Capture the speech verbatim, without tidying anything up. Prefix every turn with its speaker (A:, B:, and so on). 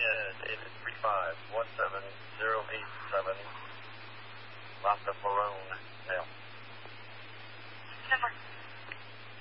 A: David three five one seven zero eight seven, Lasta Florone, mail.